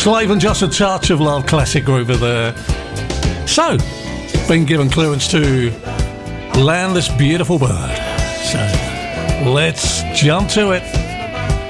Slave and Just a Touch of Love, classic over there. So, been given clearance to land this beautiful bird. So, let's jump to it.